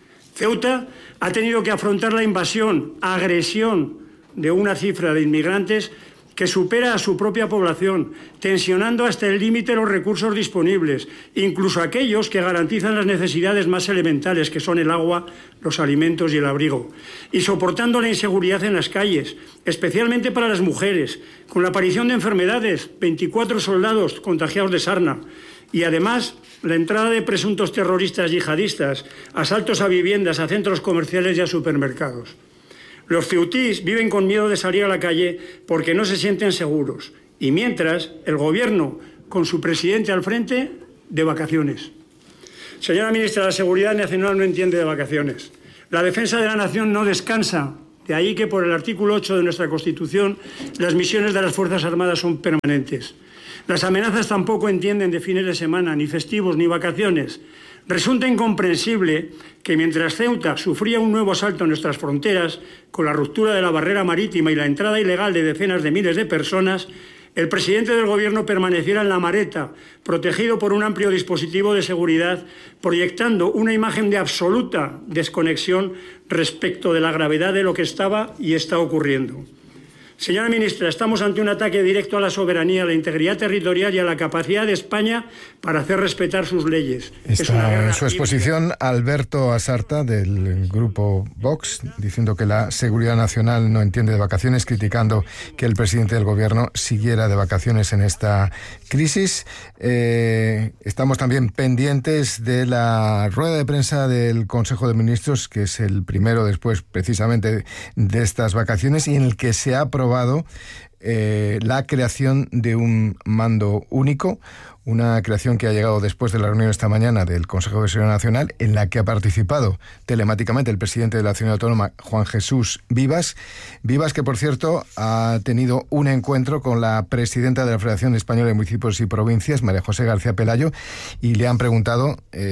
Ceuta ha tenido que afrontar la invasión, agresión de una cifra de inmigrantes que supera a su propia población, tensionando hasta el límite los recursos disponibles, incluso aquellos que garantizan las necesidades más elementales, que son el agua, los alimentos y el abrigo, y soportando la inseguridad en las calles, especialmente para las mujeres, con la aparición de enfermedades, veinticuatro soldados contagiados de sarna, y además la entrada de presuntos terroristas yihadistas, asaltos a viviendas, a centros comerciales y a supermercados. Los ceutíes viven con miedo de salir a la calle porque no se sienten seguros. Y mientras, el Gobierno, con su presidente al frente, de vacaciones. Señora ministra, la Seguridad Nacional no entiende de vacaciones. La defensa de la nación no descansa. De ahí que por el artículo ocho de nuestra Constitución las misiones de las Fuerzas Armadas son permanentes. Las amenazas tampoco entienden de fines de semana, ni festivos, ni vacaciones. Resulta incomprensible que mientras Ceuta sufría un nuevo asalto en nuestras fronteras, con la ruptura de la barrera marítima y la entrada ilegal de decenas de miles de personas, el presidente del Gobierno permaneciera en La Mareta, protegido por un amplio dispositivo de seguridad, proyectando una imagen de absoluta desconexión respecto de la gravedad de lo que estaba y está ocurriendo. Señora ministra, estamos ante un ataque directo a la soberanía, a la integridad territorial y a la capacidad de España para hacer respetar sus leyes. Está en su exposición Alberto Asarta, del grupo Vox, diciendo que la seguridad nacional no entiende de vacaciones, criticando que el presidente del Gobierno siguiera de vacaciones en esta crisis. Eh, estamos también pendientes de la rueda de prensa del Consejo de Ministros, que es el primero después precisamente de estas vacaciones, y en el que se ha aprobado Eh, la creación de un mando único, una creación que ha llegado después de la reunión esta mañana del Consejo de Seguridad Nacional, en la que ha participado telemáticamente el presidente de la Ciudad Autónoma, Juan Jesús Vivas. Vivas, que por cierto ha tenido un encuentro con la presidenta de la Federación Española de Municipios y Provincias, María José García Pelayo, y le han preguntado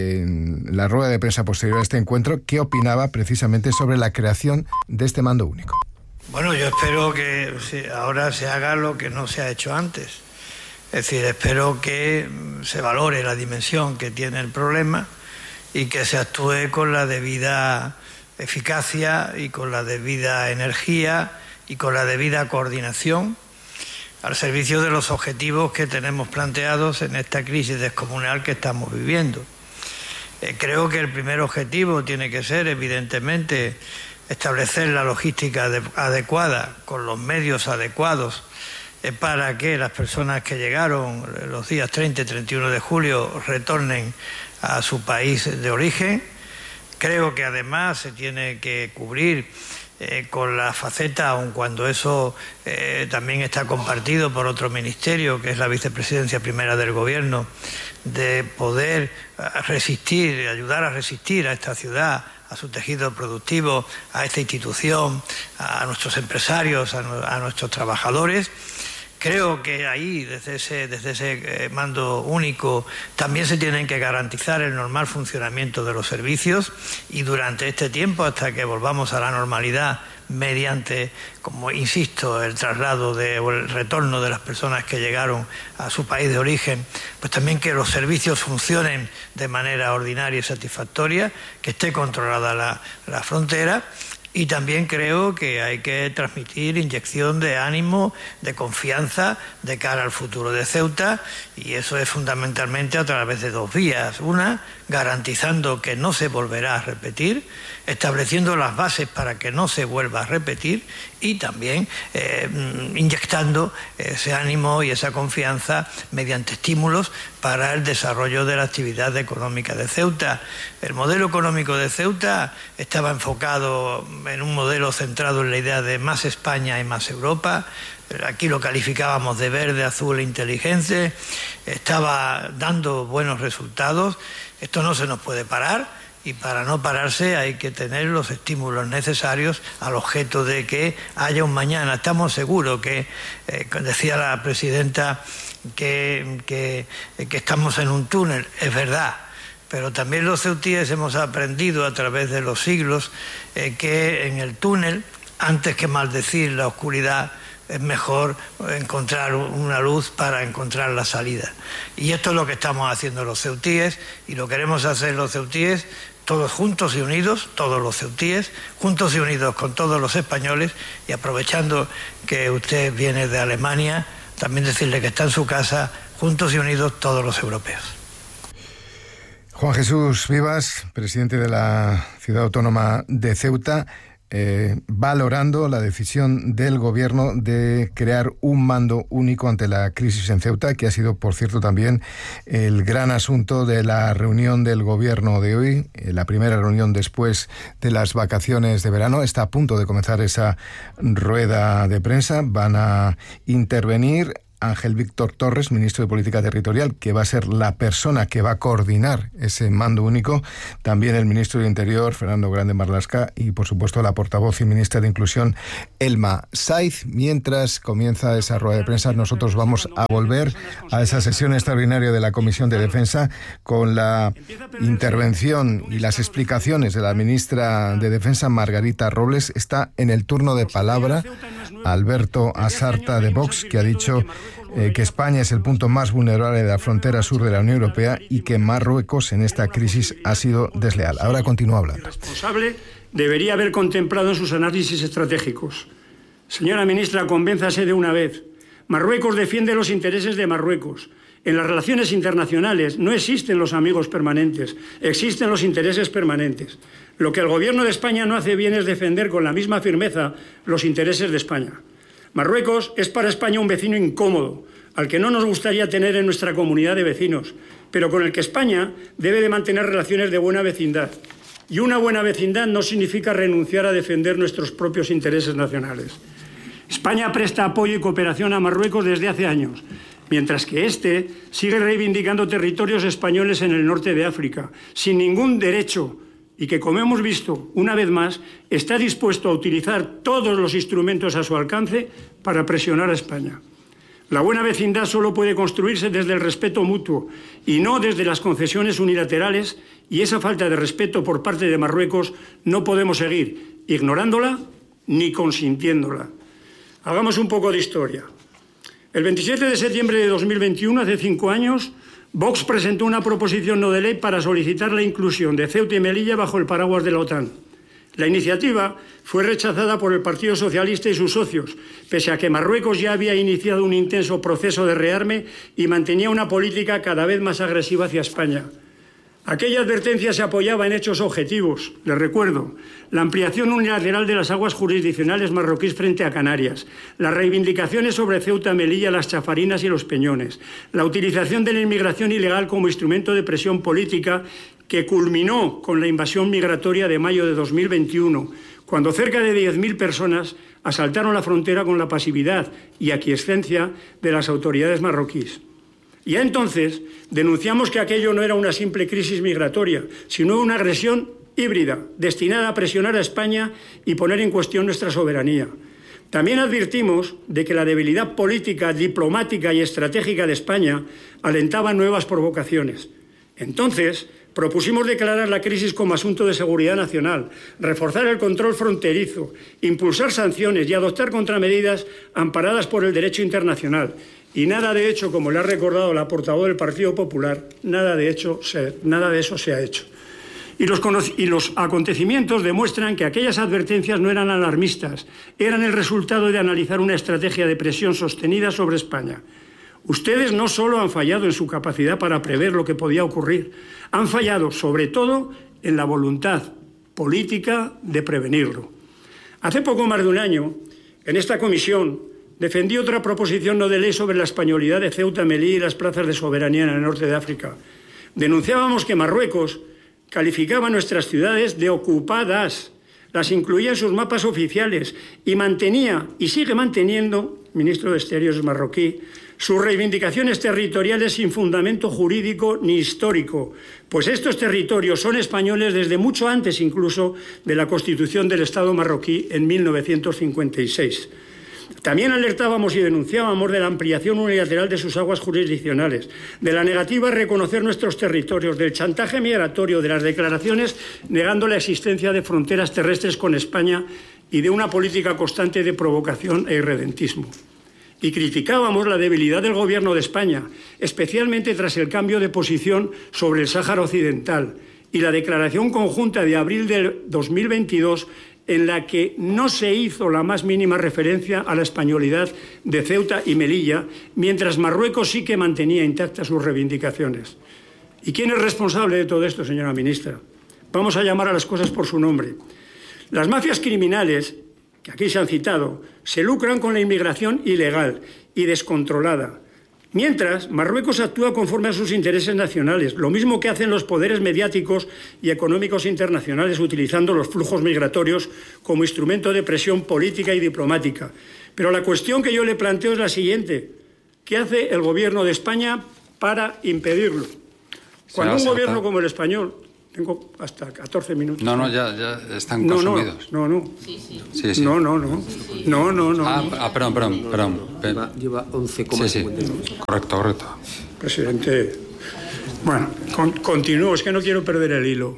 en la rueda de prensa posterior a este encuentro qué opinaba precisamente sobre la creación de este mando único. Bueno, yo espero que ahora se haga lo que no se ha hecho antes. Es decir, espero que se valore la dimensión que tiene el problema y que se actúe con la debida eficacia y con la debida energía y con la debida coordinación al servicio de los objetivos que tenemos planteados en esta crisis descomunal que estamos viviendo. Eh, creo que el primer objetivo tiene que ser, evidentemente, establecer la logística adecuada con los medios adecuados eh, para que las personas que llegaron los días treinta y treinta y uno de julio retornen a su país de origen. Creo que además se tiene que cubrir eh, con la faceta, aun cuando eso eh, también está compartido por otro ministerio, que es la vicepresidencia primera del Gobierno, de poder resistir, ayudar a resistir a esta ciudad, a su tejido productivo, a esta institución, a nuestros empresarios, a, a nuestros trabajadores. Creo que ahí, desde ese, desde ese mando único, también se tienen que garantizar el normal funcionamiento de los servicios, y durante este tiempo, hasta que volvamos a la normalidad, mediante, como insisto, el traslado de, o el retorno de las personas que llegaron a su país de origen, pues también que los servicios funcionen de manera ordinaria y satisfactoria, que esté controlada la, la frontera. Y también creo que hay que transmitir inyección de ánimo, de confianza de cara al futuro de Ceuta, y eso es fundamentalmente a través de dos vías. Una, garantizando que no se volverá a repetir, estableciendo las bases para que no se vuelva a repetir, y también eh, inyectando ese ánimo y esa confianza mediante estímulos para el desarrollo de la actividad económica de Ceuta. El modelo económico de Ceuta estaba enfocado en un modelo centrado en la idea de más España y más Europa. Aquí lo calificábamos de verde, azul e inteligente. Estaba dando buenos resultados. Esto no se nos puede parar. Y para no pararse hay que tener los estímulos necesarios al objeto de que haya un mañana. Estamos seguros que, eh, decía la presidenta, que, que, que estamos en un túnel. Es verdad, pero también los ceutíes hemos aprendido a través de los siglos eh, que en el túnel, antes que maldecir la oscuridad, es mejor encontrar una luz para encontrar la salida. Y esto es lo que estamos haciendo los ceutíes, y lo queremos hacer los ceutíes todos juntos y unidos, todos los ceutíes, juntos y unidos con todos los españoles, y aprovechando que usted viene de Alemania, también decirle que está en su casa, juntos y unidos todos los europeos. Juan Jesús Vivas, presidente de la Ciudad Autónoma de Ceuta, Eh, valorando la decisión del Gobierno de crear un mando único ante la crisis en Ceuta, que ha sido, por cierto, también el gran asunto de la reunión del Gobierno de hoy, eh, la primera reunión después de las vacaciones de verano. Está a punto de comenzar esa rueda de prensa. Van a intervenir Ángel Víctor Torres, ministro de Política Territorial, que va a ser la persona que va a coordinar ese mando único. También el ministro de Interior, Fernando Grande Marlaska, y por supuesto la portavoz y ministra de Inclusión, Elma Saiz. Mientras comienza esa rueda de prensa, nosotros vamos a volver a esa sesión extraordinaria de la Comisión de Defensa con la intervención y las explicaciones de la ministra de Defensa, Margarita Robles. Está en el turno de palabra Alberto Asarta de Vox, que ha dicho eh, que España es el punto más vulnerable de la frontera sur de la Unión Europea y que Marruecos en esta crisis ha sido desleal. Ahora continúa hablando. El responsable debería haber contemplado en sus análisis estratégicos. Señora ministra, convénzase de una vez. Marruecos defiende los intereses de Marruecos. En las relaciones internacionales no existen los amigos permanentes, existen los intereses permanentes. Lo que el Gobierno de España no hace bien es defender con la misma firmeza los intereses de España. Marruecos es para España un vecino incómodo, al que no nos gustaría tener en nuestra comunidad de vecinos, pero con el que España debe de mantener relaciones de buena vecindad. Y una buena vecindad no significa renunciar a defender nuestros propios intereses nacionales. España presta apoyo y cooperación a Marruecos desde hace años, mientras que éste sigue reivindicando territorios españoles en el norte de África, sin ningún derecho, y que, como hemos visto una vez más, está dispuesto a utilizar todos los instrumentos a su alcance para presionar a España. La buena vecindad solo puede construirse desde el respeto mutuo y no desde las concesiones unilaterales, y esa falta de respeto por parte de Marruecos no podemos seguir ignorándola ni consintiéndola. Hagamos un poco de historia. El veintisiete de septiembre de dos mil veintiuno, hace cinco años, Vox presentó una proposición no de ley para solicitar la inclusión de Ceuta y Melilla bajo el paraguas de la OTAN. La iniciativa fue rechazada por el Partido Socialista y sus socios, pese a que Marruecos ya había iniciado un intenso proceso de rearme y mantenía una política cada vez más agresiva hacia España. Aquella advertencia se apoyaba en hechos objetivos. Les recuerdo: la ampliación unilateral de las aguas jurisdiccionales marroquíes frente a Canarias, las reivindicaciones sobre Ceuta, Melilla, las chafarinas y los peñones, la utilización de la inmigración ilegal como instrumento de presión política que culminó con la invasión migratoria de mayo de dos mil veintiuno, cuando cerca de diez mil personas asaltaron la frontera con la pasividad y aquiescencia de las autoridades marroquíes. Ya entonces denunciamos que aquello no era una simple crisis migratoria, sino una agresión híbrida, destinada a presionar a España y poner en cuestión nuestra soberanía. También advertimos de que la debilidad política, diplomática y estratégica de España alentaba nuevas provocaciones. Entonces propusimos declarar la crisis como asunto de seguridad nacional, reforzar el control fronterizo, impulsar sanciones y adoptar contramedidas amparadas por el derecho internacional. Y nada de hecho, como le ha recordado la portavoz del Partido Popular, nada de, hecho se, nada de eso se ha hecho. Y los, y los acontecimientos demuestran que aquellas advertencias no eran alarmistas, eran el resultado de analizar una estrategia de presión sostenida sobre España. Ustedes no solo han fallado en su capacidad para prever lo que podía ocurrir, han fallado sobre todo en la voluntad política de prevenirlo. Hace poco más de un año, en esta comisión, defendí otra proposición no de ley sobre la españolidad de Ceuta, Melilla y las plazas de soberanía en el norte de África. Denunciábamos que Marruecos calificaba nuestras ciudades de ocupadas, las incluía en sus mapas oficiales y mantenía, y sigue manteniendo, ministro de Exteriores marroquí, sus reivindicaciones territoriales sin fundamento jurídico ni histórico, pues estos territorios son españoles desde mucho antes incluso de la Constitución del Estado marroquí en mil novecientos cincuenta y seis. También alertábamos y denunciábamos de la ampliación unilateral de sus aguas jurisdiccionales, de la negativa a reconocer nuestros territorios, del chantaje migratorio, de las declaraciones negando la existencia de fronteras terrestres con España y de una política constante de provocación e irredentismo. Y criticábamos la debilidad del Gobierno de España, especialmente tras el cambio de posición sobre el Sáhara Occidental y la declaración conjunta de abril de dos mil veintidós en la que no se hizo la más mínima referencia a la españolidad de Ceuta y Melilla, mientras Marruecos sí que mantenía intactas sus reivindicaciones. ¿Y quién es responsable de todo esto, señora ministra? Vamos a llamar a las cosas por su nombre. Las mafias criminales, que aquí se han citado, se lucran con la inmigración ilegal y descontrolada, mientras Marruecos actúa conforme a sus intereses nacionales, lo mismo que hacen los poderes mediáticos y económicos internacionales utilizando los flujos migratorios como instrumento de presión política y diplomática. Pero la cuestión que yo le planteo es la siguiente. ¿Qué hace el Gobierno de España para impedirlo? Cuando un gobierno como el español... Tengo hasta catorce minutos. No, no, ya, ya están no, consumidos. No, no, no. Sí, sí. Sí, sí. No, no, no. No, no, no. Ah, ah perdón, perdón, perdón. Lleva, lleva once coma cincuenta y dos. Sí, sí. Correcto, correcto. Presidente, bueno, con, continúo, es que no quiero perder el hilo.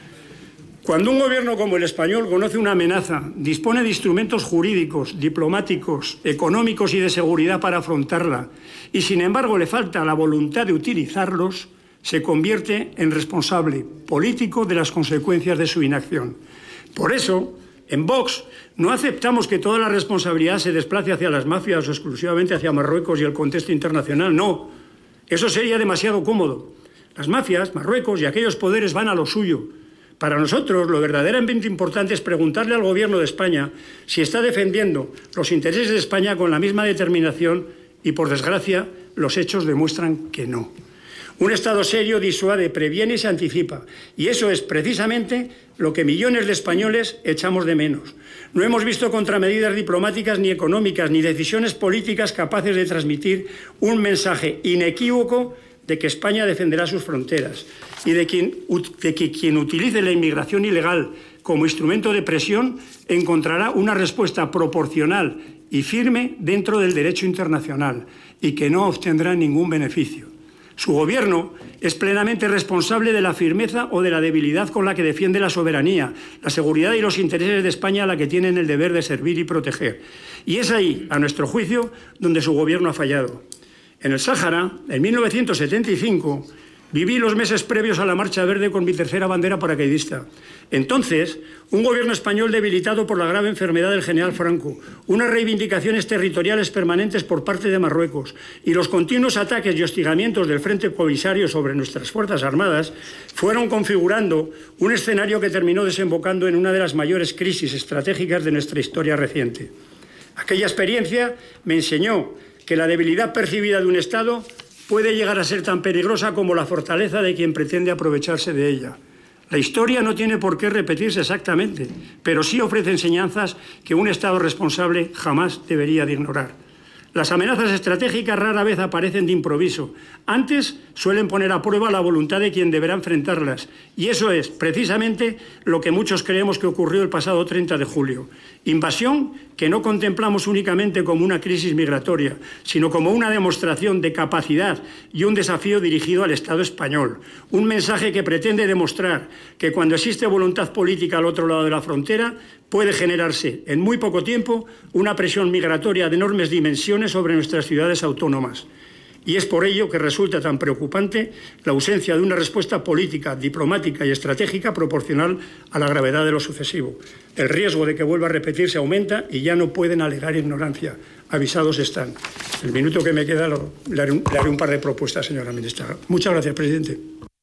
Cuando un gobierno como el español conoce una amenaza, dispone de instrumentos jurídicos, diplomáticos, económicos y de seguridad para afrontarla, y sin embargo le falta la voluntad de utilizarlos, se convierte en responsable político de las consecuencias de su inacción. Por eso, en Vox no aceptamos que toda la responsabilidad se desplace hacia las mafias o exclusivamente hacia Marruecos y el contexto internacional. No, eso sería demasiado cómodo. Las mafias, Marruecos y aquellos poderes van a lo suyo. Para nosotros, lo verdaderamente importante es preguntarle al Gobierno de España si está defendiendo los intereses de España con la misma determinación y, por desgracia, los hechos demuestran que no. Un Estado serio disuade, previene y se anticipa. Y eso es precisamente lo que millones de españoles echamos de menos. No hemos visto contramedidas diplomáticas ni económicas, ni decisiones políticas capaces de transmitir un mensaje inequívoco de que España defenderá sus fronteras y de, quien, de que quien utilice la inmigración ilegal como instrumento de presión encontrará una respuesta proporcional y firme dentro del derecho internacional y que no obtendrá ningún beneficio. Su Gobierno es plenamente responsable de la firmeza o de la debilidad con la que defiende la soberanía, la seguridad y los intereses de España a la que tienen el deber de servir y proteger. Y es ahí, a nuestro juicio, donde su Gobierno ha fallado. En el Sáhara, en mil novecientos setenta y cinco, viví los meses previos a la Marcha Verde con mi tercera bandera paracaidista. Entonces, un gobierno español debilitado por la grave enfermedad del general Franco, unas reivindicaciones territoriales permanentes por parte de Marruecos y los continuos ataques y hostigamientos del Frente Polisario sobre nuestras Fuerzas Armadas fueron configurando un escenario que terminó desembocando en una de las mayores crisis estratégicas de nuestra historia reciente. Aquella experiencia me enseñó que la debilidad percibida de un Estado puede llegar a ser tan peligrosa como la fortaleza de quien pretende aprovecharse de ella. La historia no tiene por qué repetirse exactamente, pero sí ofrece enseñanzas que un Estado responsable jamás debería de ignorar. Las amenazas estratégicas rara vez aparecen de improviso. Antes suelen poner a prueba la voluntad de quien deberá enfrentarlas. Y eso es precisamente lo que muchos creemos que ocurrió el pasado treinta de julio. Invasión que no contemplamos únicamente como una crisis migratoria, sino como una demostración de capacidad y un desafío dirigido al Estado español. Un mensaje que pretende demostrar que cuando existe voluntad política al otro lado de la frontera, puede generarse en muy poco tiempo una presión migratoria de enormes dimensiones sobre nuestras ciudades autónomas. Y es por ello que resulta tan preocupante la ausencia de una respuesta política, diplomática y estratégica proporcional a la gravedad de lo sucesivo. El riesgo de que vuelva a repetirse aumenta y ya no pueden alegar ignorancia. Avisados están. El minuto que me queda lo, le, haré un, le haré un par de propuestas, señora ministra. Muchas gracias, presidente.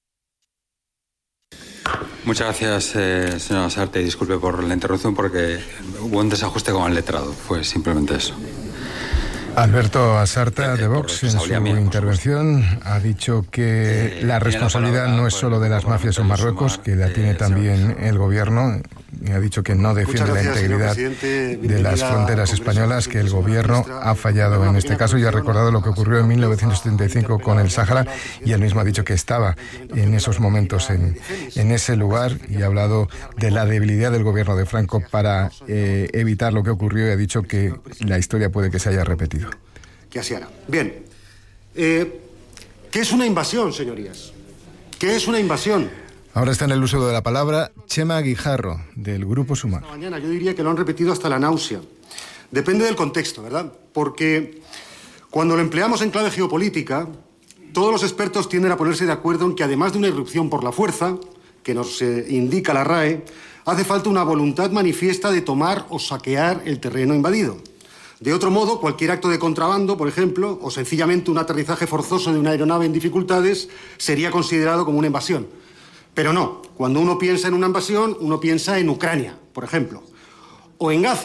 Muchas gracias, eh, señora Lasarte. Disculpe por la interrupción porque hubo un desajuste con el letrado. Fue simplemente eso. Alberto Asarta, de Vox, en su intervención ha dicho que la responsabilidad no es solo de las mafias en Marruecos, que la tiene también el Gobierno. Y ha dicho que no defiende la integridad de las fronteras españolas, que el Gobierno ha fallado en este caso y ha recordado lo que ocurrió en mil novecientos setenta y cinco con el Sáhara, y él mismo ha dicho que estaba en esos momentos en, en ese lugar y ha hablado de la debilidad del Gobierno de Franco para eh, evitar lo que ocurrió y ha dicho que la historia puede que se haya repetido. Que así hará. Bien. Eh, ¿Qué es una invasión, señorías? ¿Qué es una invasión? Ahora está en el uso de la palabra Chema Guijarro, del Grupo Sumar. Esta mañana yo diría que lo han repetido hasta la náusea. Depende del contexto, ¿verdad? Porque cuando lo empleamos en clave geopolítica, todos los expertos tienden a ponerse de acuerdo en que además de una irrupción por la fuerza, que nos eh, indica la R A E, hace falta una voluntad manifiesta de tomar o saquear el terreno invadido. De otro modo, cualquier acto de contrabando, por ejemplo, o sencillamente un aterrizaje forzoso de una aeronave en dificultades, sería considerado como una invasión. Pero no, cuando uno piensa en una invasión, uno piensa en Ucrania, por ejemplo, o en Gaza,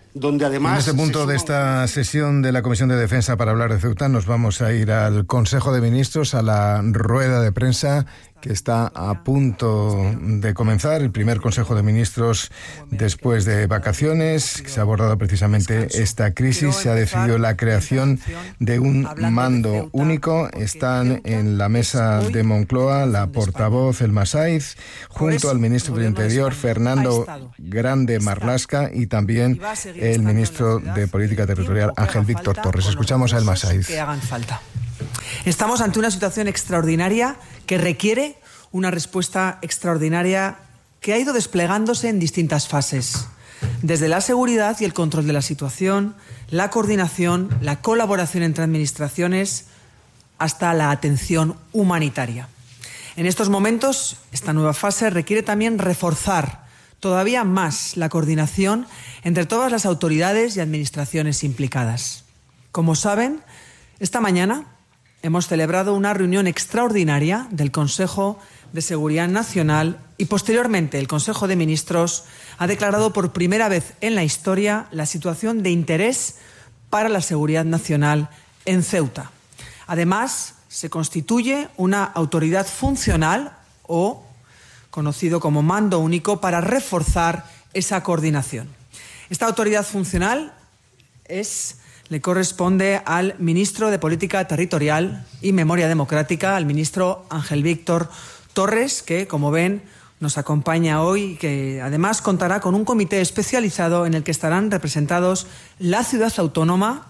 donde además... En este punto de esta sesión de la Comisión de Defensa para hablar de Ceuta nos vamos a ir al Consejo de Ministros, a la rueda de prensa que está a punto de comenzar, el primer Consejo de Ministros después de vacaciones. Se ha abordado precisamente esta crisis, se ha decidido la creación de un mando único. Están en la mesa de Moncloa la portavoz Elma Saiz, junto al ministro del Interior Fernando Grande Marlaska y también el ministro de Política Territorial Ángel Víctor Torres. Escuchamos a Elma Saiz. Que hagan falta. Estamos ante una situación extraordinaria que requiere una respuesta extraordinaria que ha ido desplegándose en distintas fases. Desde la seguridad y el control de la situación, la coordinación, la colaboración entre administraciones, hasta la atención humanitaria. En estos momentos, esta nueva fase requiere también reforzar todavía más la coordinación entre todas las autoridades y administraciones implicadas. Como saben, esta mañana hemos celebrado una reunión extraordinaria del Consejo de Seguridad Nacional y posteriormente el Consejo de Ministros ha declarado por primera vez en la historia la situación de interés para la seguridad nacional en Ceuta. Además, se constituye una autoridad funcional o conocido como mando único para reforzar esa coordinación. Esta autoridad funcional es... le corresponde al ministro de Política Territorial y Memoria Democrática, al ministro Ángel Víctor Torres, que, como ven, nos acompaña hoy y que además contará con un comité especializado en el que estarán representados la ciudad autónoma,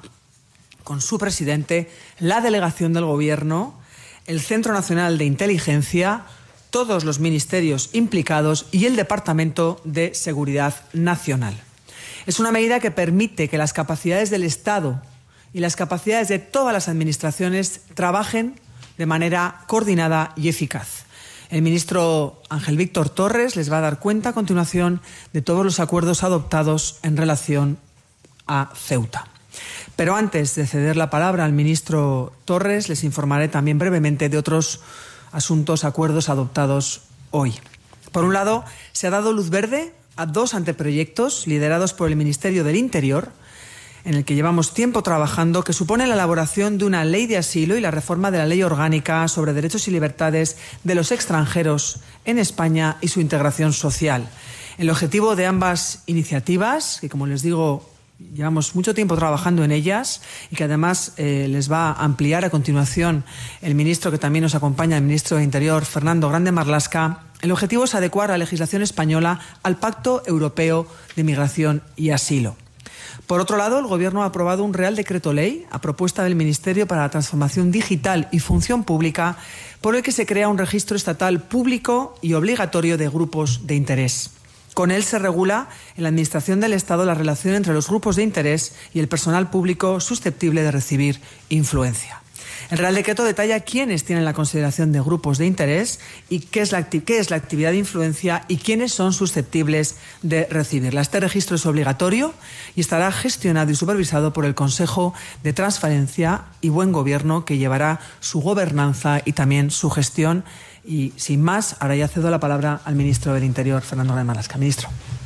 con su presidente, la delegación del Gobierno, el Centro Nacional de Inteligencia, todos los ministerios implicados y el Departamento de Seguridad Nacional. Es una medida que permite que las capacidades del Estado y las capacidades de todas las administraciones trabajen de manera coordinada y eficaz. El ministro Ángel Víctor Torres les va a dar cuenta a continuación de todos los acuerdos adoptados en relación a Ceuta. Pero antes de ceder la palabra al ministro Torres, les informaré también brevemente de otros asuntos, acuerdos adoptados hoy. Por un lado, se ha dado luz verde a dos anteproyectos liderados por el Ministerio del Interior, en el que llevamos tiempo trabajando, que supone la elaboración de una ley de asilo y la reforma de la ley orgánica sobre derechos y libertades de los extranjeros en España y su integración social. El objetivo de ambas iniciativas, que como les digo, llevamos mucho tiempo trabajando en ellas y que además eh, les va a ampliar a continuación el ministro que también nos acompaña, el ministro de Interior, Fernando Grande Marlaska. El objetivo es adecuar la legislación española al Pacto Europeo de Migración y Asilo. Por otro lado, el Gobierno ha aprobado un Real Decreto Ley a propuesta del Ministerio para la Transformación Digital y Función Pública, por el que se crea un registro estatal público y obligatorio de grupos de interés. Con él se regula en la Administración del Estado la relación entre los grupos de interés y el personal público susceptible de recibir influencia. El Real Decreto detalla quiénes tienen la consideración de grupos de interés y qué es la, qué es la actividad de influencia y quiénes son susceptibles de recibirla. Este registro es obligatorio y estará gestionado y supervisado por el Consejo de Transparencia y Buen Gobierno, que llevará su gobernanza y también su gestión. Y sin más, ahora ya cedo la palabra al ministro del Interior, Fernando Grande Marlaska. Ministro.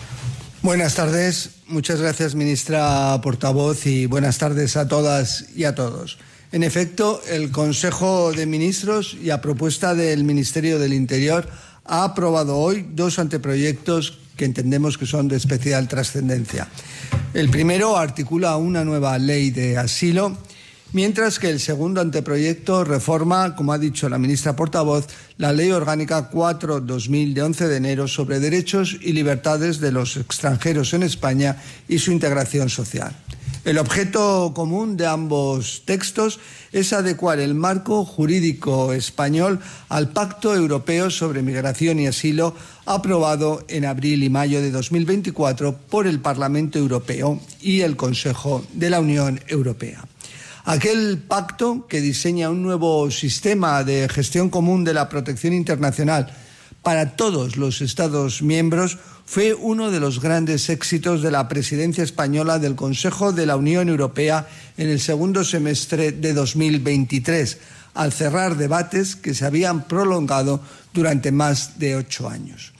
Buenas tardes. Muchas gracias, ministra portavoz, y buenas tardes a todas y a todos. En efecto, el Consejo de Ministros, y a propuesta del Ministerio del Interior, ha aprobado hoy dos anteproyectos que entendemos que son de especial trascendencia. El primero articula una nueva ley de asilo, mientras que el segundo anteproyecto reforma, como ha dicho la ministra portavoz, la Ley Orgánica cuatro barra dos mil de once de enero sobre derechos y libertades de los extranjeros en España y su integración social. El objeto común de ambos textos es adecuar el marco jurídico español al Pacto Europeo sobre Migración y Asilo, aprobado en abril y mayo de dos mil veinticuatro por el Parlamento Europeo y el Consejo de la Unión Europea. Aquel pacto, que diseña un nuevo sistema de gestión común de la protección internacional para todos los Estados miembros, fue uno de los grandes éxitos de la presidencia española del Consejo de la Unión Europea en el segundo semestre de dos mil veintitrés, al cerrar debates que se habían prolongado durante más de ocho años.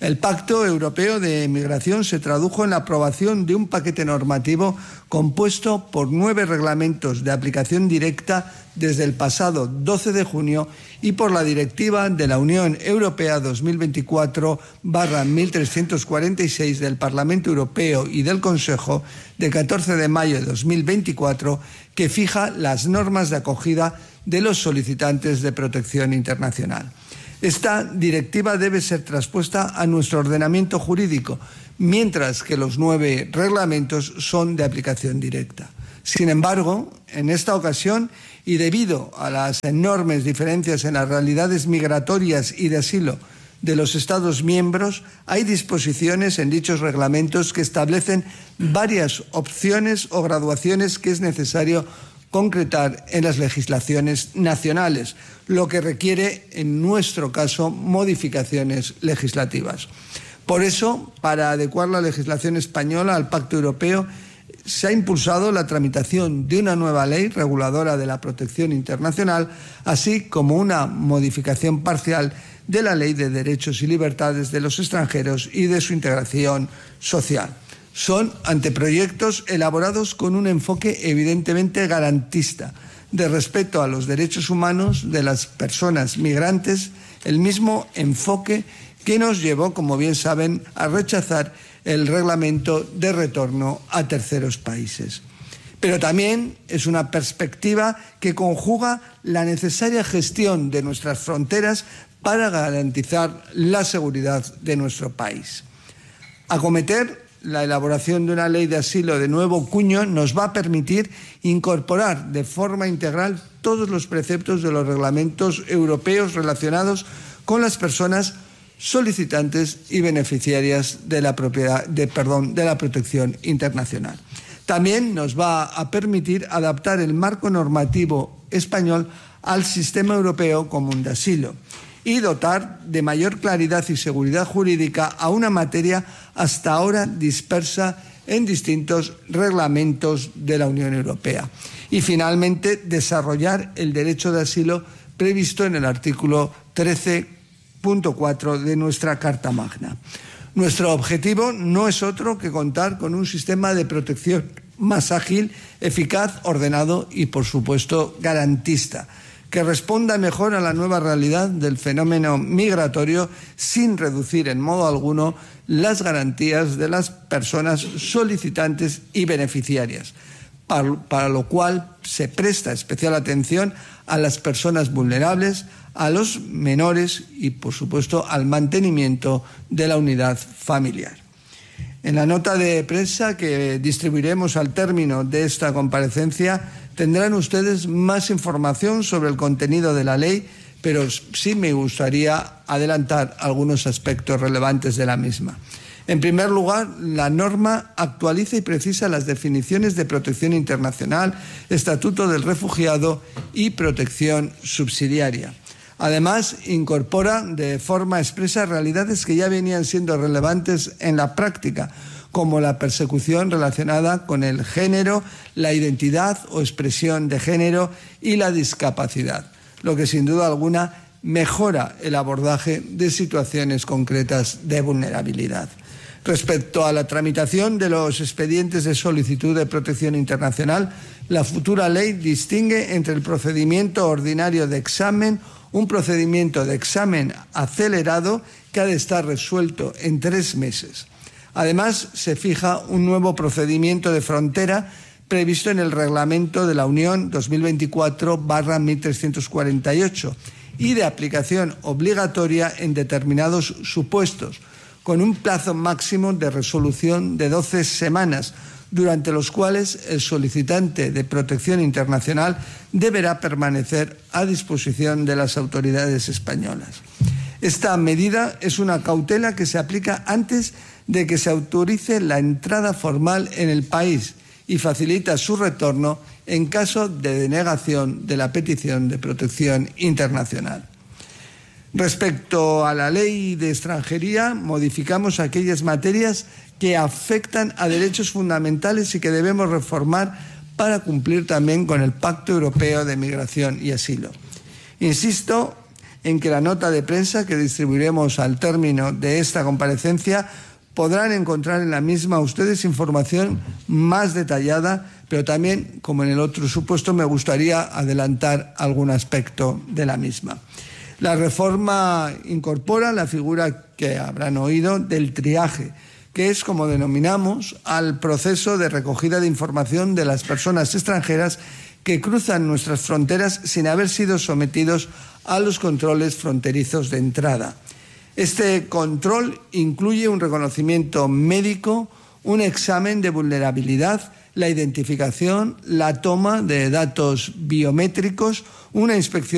El Pacto Europeo de Migración se tradujo en la aprobación de un paquete normativo compuesto por nueve reglamentos de aplicación directa desde el pasado doce de junio y por la Directiva de la Unión Europea dos mil veinticuatro barra mil trescientos cuarenta y seis del Parlamento Europeo y del Consejo de catorce de mayo de dos mil veinticuatro, que fija las normas de acogida de los solicitantes de protección internacional. Esta directiva debe ser traspuesta a nuestro ordenamiento jurídico, mientras que los nueve reglamentos son de aplicación directa. Sin embargo, en esta ocasión, y debido a las enormes diferencias en las realidades migratorias y de asilo de los Estados miembros, hay disposiciones en dichos reglamentos que establecen varias opciones o graduaciones que es necesario concretar en las legislaciones nacionales, lo que requiere, en nuestro caso, modificaciones legislativas. Por eso, para adecuar la legislación española al Pacto Europeo, se ha impulsado la tramitación de una nueva ley reguladora de la protección internacional, así como una modificación parcial de la Ley de Derechos y Libertades de los Extranjeros y de su integración social. Son anteproyectos elaborados con un enfoque evidentemente garantista de respeto a los derechos humanos de las personas migrantes, el mismo enfoque que nos llevó, como bien saben, a rechazar el reglamento de retorno a terceros países. Pero también es una perspectiva que conjuga la necesaria gestión de nuestras fronteras para garantizar la seguridad de nuestro país. Acometer la elaboración de una ley de asilo de nuevo cuño nos va a permitir incorporar de forma integral todos los preceptos de los reglamentos europeos relacionados con las personas solicitantes y beneficiarias de la, propiedad, de, perdón, de la protección internacional. También nos va a permitir adaptar el marco normativo español al sistema europeo común de asilo y dotar de mayor claridad y seguridad jurídica a una materia hasta ahora dispersa en distintos reglamentos de la Unión Europea. Y finalmente, desarrollar el derecho de asilo previsto en el artículo trece punto cuatro de nuestra Carta Magna. Nuestro objetivo no es otro que contar con un sistema de protección más ágil, eficaz, ordenado y, por supuesto, garantista, que responda mejor a la nueva realidad del fenómeno migratorio sin reducir en modo alguno las garantías de las personas solicitantes y beneficiarias, para, para lo cual se presta especial atención a las personas vulnerables, a los menores y, por supuesto, al mantenimiento de la unidad familiar. En la nota de prensa que distribuiremos al término de esta comparecencia tendrán ustedes más información sobre el contenido de la ley, pero sí me gustaría adelantar algunos aspectos relevantes de la misma. En primer lugar, la norma actualiza y precisa las definiciones de protección internacional, estatuto del refugiado y protección subsidiaria. Además, incorpora de forma expresa realidades que ya venían siendo relevantes en la práctica, como la persecución relacionada con el género, la identidad o expresión de género y la discapacidad, lo que sin duda alguna mejora el abordaje de situaciones concretas de vulnerabilidad. Respecto a la tramitación de los expedientes de solicitud de protección internacional, la futura ley distingue entre el procedimiento ordinario de examen, un procedimiento de examen acelerado que ha de estar resuelto en tres meses. Además, se fija un nuevo procedimiento de frontera previsto en el Reglamento de la Unión dos mil veinticuatro barra mil trescientos cuarenta y ocho y de aplicación obligatoria en determinados supuestos, con un plazo máximo de resolución de doce semanas, durante los cuales el solicitante de protección internacional deberá permanecer a disposición de las autoridades españolas. Esta medida es una cautela que se aplica antes de que se autorice la entrada formal en el país y facilita su retorno en caso de denegación de la petición de protección internacional. Respecto a la ley de extranjería, modificamos aquellas materias que afectan a derechos fundamentales y que debemos reformar para cumplir también con el Pacto Europeo de Migración y Asilo. Insisto en que la nota de prensa que distribuiremos al término de esta comparecencia podrán encontrar en la misma ustedes información más detallada, pero también, como en el otro supuesto, me gustaría adelantar algún aspecto de la misma. La reforma incorpora la figura que habrán oído del triaje, que es, como denominamos, al proceso de recogida de información de las personas extranjeras que cruzan nuestras fronteras sin haber sido sometidos a los controles fronterizos de entrada. Este control incluye un reconocimiento médico, un examen de vulnerabilidad, la identificación, la toma de datos biométricos, una inspección